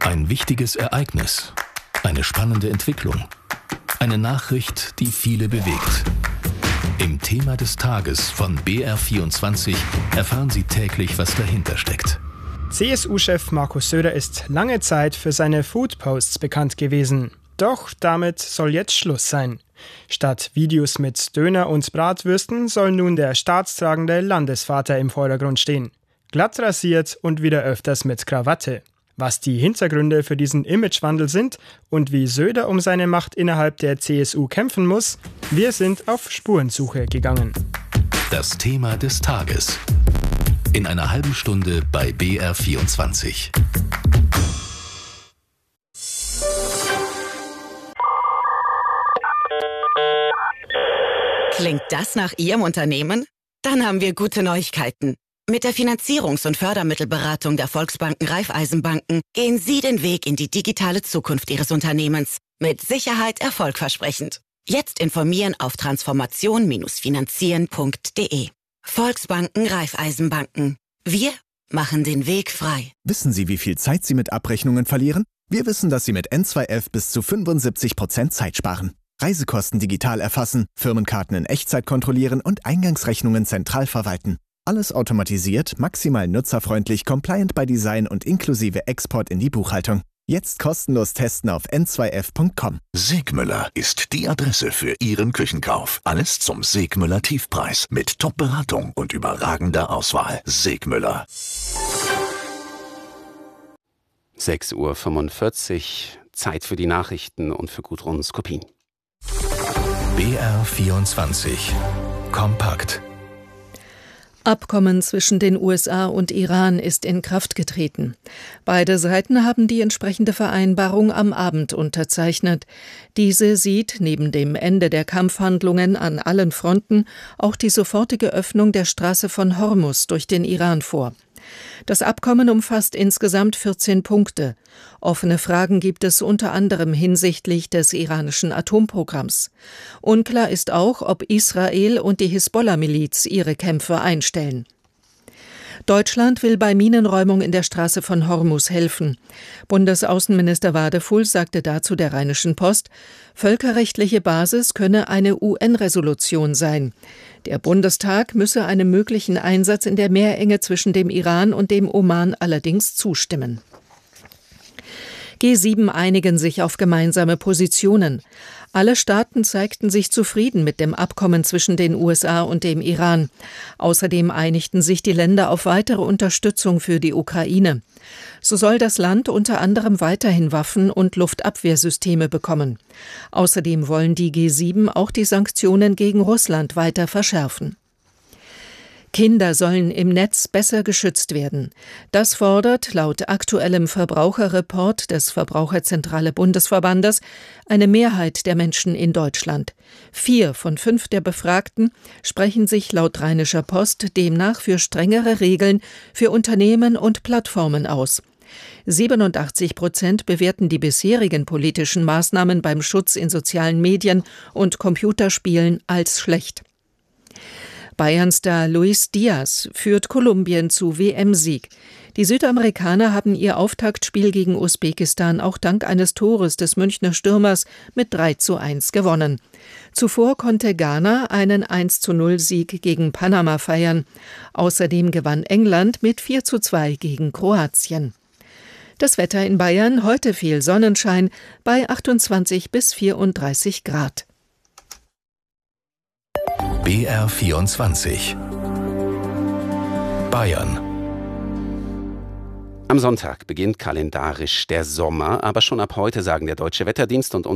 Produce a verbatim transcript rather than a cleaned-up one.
Ein wichtiges Ereignis, eine spannende Entwicklung, eine Nachricht, die viele bewegt. Im Thema des Tages von B R vierundzwanzig erfahren Sie täglich, was dahinter steckt. C S U-Chef Markus Söder ist lange Zeit für seine Foodposts bekannt gewesen. Doch damit soll jetzt Schluss sein. Statt Videos mit Döner und Bratwürsten soll nun der staatstragende Landesvater im Vordergrund stehen. Glatt rasiert und wieder öfters mit Krawatte. Was die Hintergründe für diesen Imagewandel sind und wie Söder um seine Macht innerhalb der C S U kämpfen muss, wir sind auf Spurensuche gegangen. Das Thema des Tages. In einer halben Stunde bei B R vierundzwanzig. Klingt das nach Ihrem Unternehmen? Dann haben wir gute Neuigkeiten. Mit der Finanzierungs- und Fördermittelberatung der Volksbanken Raiffeisenbanken gehen Sie den Weg in die digitale Zukunft Ihres Unternehmens. Mit Sicherheit erfolgversprechend. Jetzt informieren auf transformation finanzieren punkt de. Volksbanken Raiffeisenbanken. Wir machen den Weg frei. Wissen Sie, wie viel Zeit Sie mit Abrechnungen verlieren? Wir wissen, dass Sie mit N zwei F bis zu fünfundsiebzig Prozent Zeit sparen. Reisekosten digital erfassen, Firmenkarten in Echtzeit kontrollieren und Eingangsrechnungen zentral verwalten. Alles automatisiert, maximal nutzerfreundlich, compliant by Design und inklusive Export in die Buchhaltung. Jetzt kostenlos testen auf n zwei f punkt com. Segmüller ist die Adresse für Ihren Küchenkauf. Alles zum Segmüller Tiefpreis mit Top-Beratung und überragender Auswahl. Segmüller. sechs Uhr fünfundvierzig, Zeit für die Nachrichten und für Gudrun Skopin. B R vierundzwanzig. Kompakt. Abkommen zwischen den U S A und Iran ist in Kraft getreten. Beide Seiten haben die entsprechende Vereinbarung am Abend unterzeichnet. Diese sieht neben dem Ende der Kampfhandlungen an allen Fronten auch die sofortige Öffnung der Straße von Hormuz durch den Iran vor. Das Abkommen umfasst insgesamt vierzehn Punkte. Offene Fragen gibt es unter anderem hinsichtlich des iranischen Atomprogramms. Unklar ist auch, ob Israel und die Hisbollah-Miliz ihre Kämpfe einstellen. Deutschland will bei Minenräumung in der Straße von Hormuz helfen. Bundesaußenminister Wadefuhl sagte dazu der Rheinischen Post, völkerrechtliche Basis könne eine U N-Resolution sein. Der Bundestag müsse einem möglichen Einsatz in der Meerenge zwischen dem Iran und dem Oman allerdings zustimmen. G sieben einigen sich auf gemeinsame Positionen. Alle Staaten zeigten sich zufrieden mit dem Abkommen zwischen den U S A und dem Iran. Außerdem einigten sich die Länder auf weitere Unterstützung für die Ukraine. So soll das Land unter anderem weiterhin Waffen und Luftabwehrsysteme bekommen. Außerdem wollen die G sieben auch die Sanktionen gegen Russland weiter verschärfen. Kinder sollen im Netz besser geschützt werden. Das fordert laut aktuellem Verbraucherreport des Verbraucherzentrale Bundesverbandes eine Mehrheit der Menschen in Deutschland. Vier von fünf der Befragten sprechen sich laut Rheinischer Post demnach für strengere Regeln für Unternehmen und Plattformen aus. siebenundachtzig Prozent bewerten die bisherigen politischen Maßnahmen beim Schutz in sozialen Medien und Computerspielen als schlecht. Bayern-Star Luis Diaz führt Kolumbien zu W M-Sieg. Die Südamerikaner haben ihr Auftaktspiel gegen Usbekistan auch dank eines Tores des Münchner Stürmers mit drei zu eins gewonnen. Zuvor konnte Ghana einen eins zu null Sieg gegen Panama feiern. Außerdem gewann England mit vier zu zwei gegen Kroatien. Das Wetter in Bayern, heute viel Sonnenschein bei achtundzwanzig bis vierunddreißig Grad. B R vierundzwanzig. Bayern. Am Sonntag beginnt kalendarisch der Sommer, aber schon ab heute sagen der Deutsche Wetterdienst und